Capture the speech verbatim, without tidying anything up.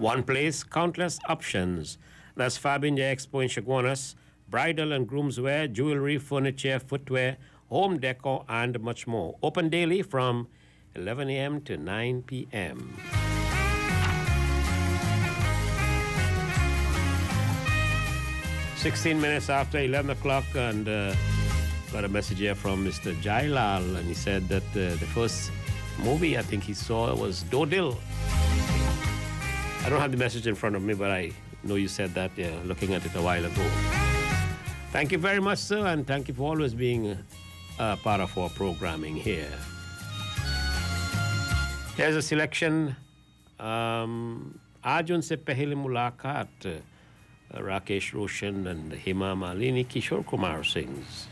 One place, countless options. That's Fab India Expo in Chaguanas. Bridal and groom's wear, jewelry, furniture, footwear, home decor, and much more. Open daily from eleven a m to nine p m sixteen minutes after eleven o'clock, and uh, got a message here from Mister Jailal, and he said that uh, the first movie I think he saw was Dodil. I don't have the message in front of me, but I know you said that, yeah, looking at it a while ago. Thank you very much, sir, and thank you for always being a part of our programming here. Here's a selection. Um, आज उनसे पहले मुलाकात Rakesh Roshan and Hema Malini, Kishore Kumar sings.